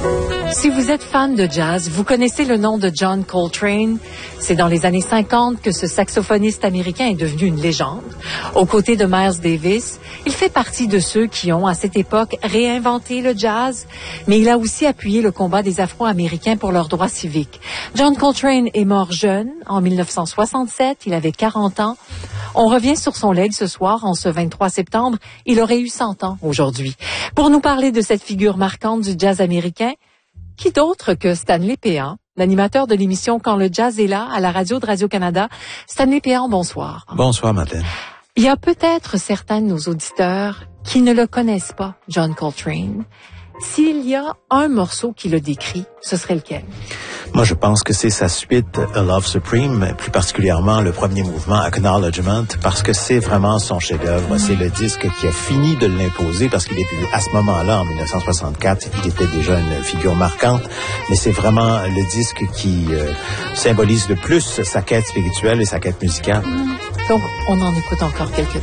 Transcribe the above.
Si vous êtes fan de jazz, vous connaissez le nom de John Coltrane. C'est dans les années 50 que ce saxophoniste américain est devenu une légende. Aux côtés de Miles Davis, il fait partie de ceux qui ont, à cette époque, réinventé le jazz, mais il a aussi appuyé le combat des Afro-Américains pour leurs droits civiques. John Coltrane est mort jeune, en 1967, il avait 40 ans. On revient sur son legs ce soir, en ce 23 septembre. Il aurait eu 100 ans aujourd'hui. Pour nous parler de cette figure marquante du jazz américain, qui d'autre que Stanley Péan, l'animateur de l'émission Quand le jazz est là, à la radio de Radio-Canada. Stanley Péan, bonsoir. Bonsoir, Madeleine. Il y a peut-être certains de nos auditeurs qui ne le connaissent pas, John Coltrane. S'il y a un morceau qui le décrit, ce serait lequel? Moi, je pense que c'est sa suite A Love Supreme, plus particulièrement le premier mouvement Acknowledgement, parce que c'est vraiment son chef-d'œuvre. C'est le disque qui a fini de l'imposer, parce qu'il était à ce moment-là, en 1964, il était déjà une figure marquante, mais c'est vraiment le disque qui symbolise le plus sa quête spirituelle et sa quête musicale. Donc, on en écoute encore quelques